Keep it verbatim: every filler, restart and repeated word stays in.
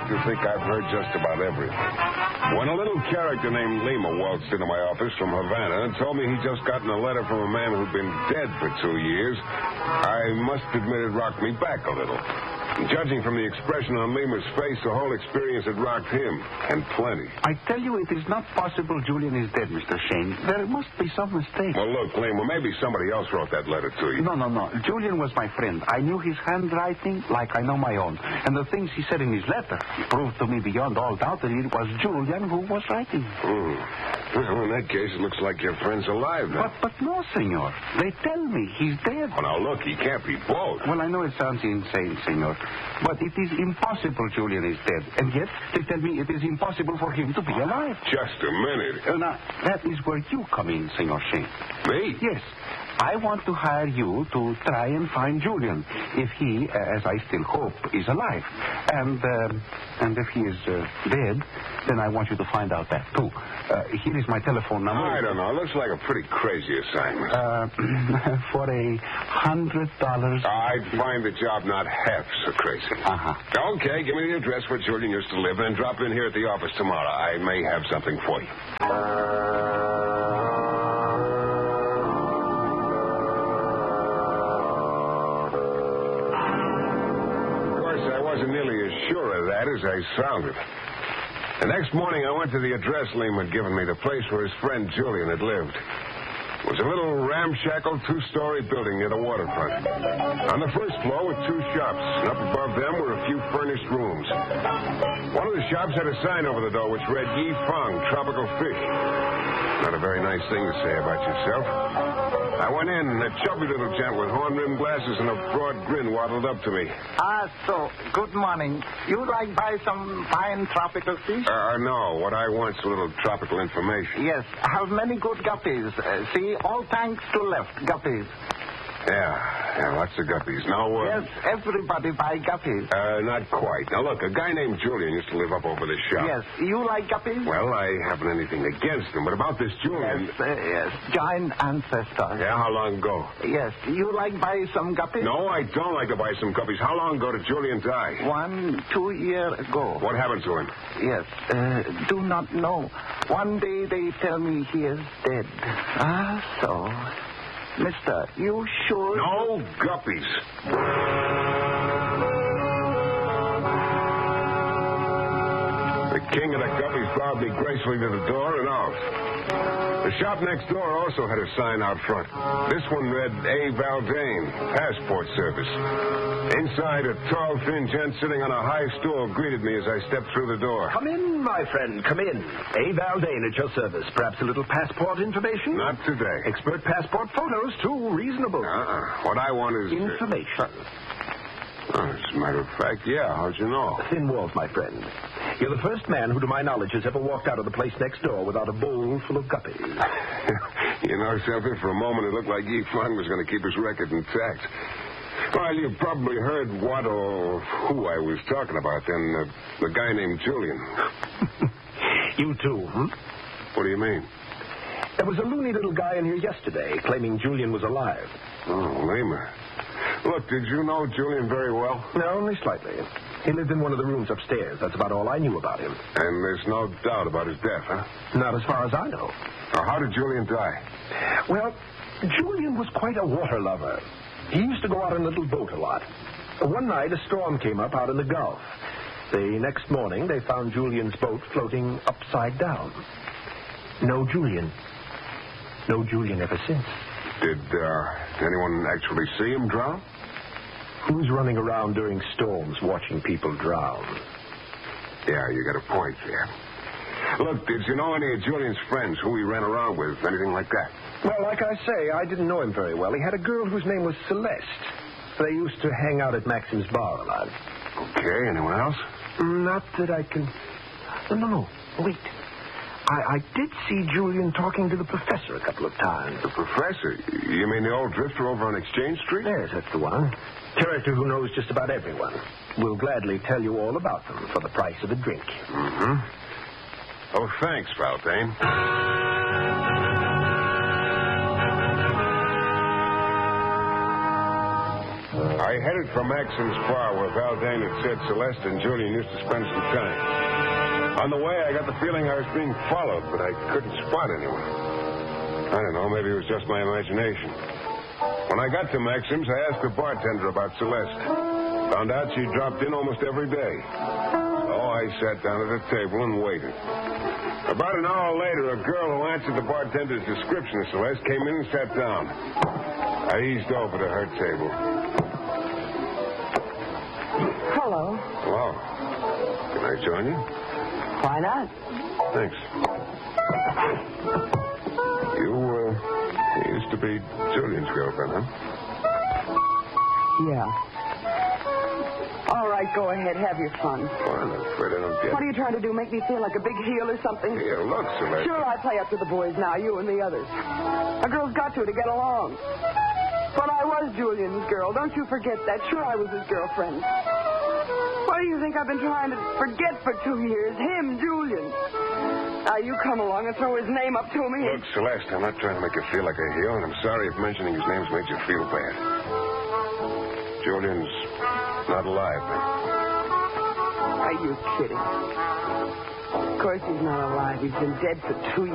to think I've heard just about everything. When a little character named Lima waltzed into my office from Havana and told me he'd just gotten a letter from a man who'd been dead for two years, I must admit it rocked me back a little. Judging from the expression on Lima's face, the whole experience had rocked him, and plenty. I tell you, it is not possible Julian is dead, Mister Shane. There must be some mistake. Well, look, Lima, maybe somebody else wrote that letter to you. No, no, no. Julian was my friend. I knew his handwriting like I know my own. And the things he said in his letter proved to me beyond all doubt that it was Julian who was writing. Hmm. Well, in that case, it looks like your friend's alive now. But, but no, senor. They tell me he's dead. Well, now, look, he can't be both. Well, I know it sounds insane, senor. But it is impossible Julian is dead. And yet, they tell me it is impossible for him to be alive. Just a minute. Uh, now, that is where you come in, Senor Shane. Me? Yes. I want to hire you to try and find Julian, if he, uh, as I still hope, is alive. And um, and if he is uh, dead, then I want you to find out that, too. Uh, here is my telephone number. I don't know. It looks like a pretty crazy assignment. Uh, for a hundred dollars. I'd find the job not half so crazy. Uh-huh. Okay, give me the address where Julian used to live, and drop in here at the office tomorrow. I may have something for you. Nearly as sure of that as I sounded. The next morning, I went to the address Lima had given me, the place where his friend Julian had lived. It was a little ramshackle two-story building near the waterfront. On the first floor were two shops, and up above them were a few furnished rooms. One of the shops had a sign over the door which read, Yi Fang, Tropical Fish. Not a very nice thing to say about yourself. I went in, and a chubby little gent with horn-rimmed glasses and a broad grin waddled up to me. Ah, so, good morning. You like buy some fine tropical fish? Uh, no. What I want's a little tropical information. Yes. Have many good guppies. Uh, see, all tanks to left, guppies. Yeah, yeah, lots of guppies. Now, uh... Yes, everybody buy guppies. Uh, not quite. Now, look, a guy named Julian used to live up over this shop. Yes. You like guppies? Well, I haven't anything against him, but about this Julian... Yes, uh, yes. Giant ancestor. Yeah, how long ago? Yes. You like buy some guppies? No, I don't like to buy some guppies. How long ago did Julian die? One, two years ago. What happened to him? Yes. Uh, do not know. One day they tell me he is dead. Ah, so... Mister, you sure? No guppies. The king of the guppies bowed me gracefully to the door and out. The shop next door also had a sign out front. This one read, A. Valdane, Passport Service. Inside, a tall, thin gent sitting on a high stool greeted me as I stepped through the door. Come in, my friend, come in. A. Valdane at your service. Perhaps a little passport information? Not today. Expert passport photos, too. Reasonable. Uh-uh. What I want is... Information. Uh, as a matter of fact, yeah. How'd you know? Thin walls, my friend. You're the first man who, to my knowledge, has ever walked out of the place next door without a bowl full of guppies. You know something? For a moment, it looked like Yi Fang was going to keep his record intact. Well, you've probably heard what or who I was talking about then. Uh, the guy named Julian. You too, hmm? What do you mean? There was a loony little guy in here yesterday claiming Julian was alive. Oh, Lima. Look, did you know Julian very well? No, only slightly. He lived in one of the rooms upstairs. That's about all I knew about him. And there's no doubt about his death, huh? Not as far as I know. Now, how did Julian die? Well, Julian was quite a water lover. He used to go out on a little boat a lot. One night, a storm came up out in the Gulf. The next morning, they found Julian's boat floating upside down. No Julian. No Julian ever since. Did uh, anyone actually see him drown? Who's running around during storms watching people drown? Yeah, you got a point there. Look, did you know any of Julian's friends, who he ran around with, anything like that? Well, like I say, I didn't know him very well. He had a girl whose name was Celeste. They used to hang out at Maxim's bar a lot. Okay, anyone else? Not that I can... No, no, no. Wait. I, I did see Julian talking to the professor a couple of times. The professor? You mean the old drifter over on Exchange Street? Yes, that's the one. Character who knows just about everyone. Will gladly tell you all about them for the price of a drink. Mm-hmm. Oh, thanks, Valdane. I headed for Maxim's bar where Valdane had said Celeste and Julian used to spend some time. On the way, I got the feeling I was being followed, but I couldn't spot anyone. I don't know, maybe it was just my imagination. When I got to Maxim's, I asked the bartender about Celeste. Found out she dropped in almost every day. So I sat down at a table and waited. About an hour later, a girl who answered the bartender's description of Celeste came in and sat down. I eased over to her table. Hello. Hello. Can I join you? Why not? Thanks. You, uh, you used to be Julian's girlfriend, huh? Yeah. All right, go ahead. Have your fun. Well, I'm afraid I don't get What are you trying to do? Make me feel like a big heel or something? Here, look, Celeste. Sure, I play up to the boys now, you and the others. A girl's got to to get along. But I was Julian's girl. Don't you forget that. Sure, I was his girlfriend. What do you think I've been trying to forget for two years? Him, Julian. Now, you come along and throw his name up to me. Look, Celeste, I'm not trying to make you feel like a heel, and I'm sorry if mentioning his name's made you feel bad. Julian's not alive, man. Are you kidding? Of course he's not alive. He's been dead for two years.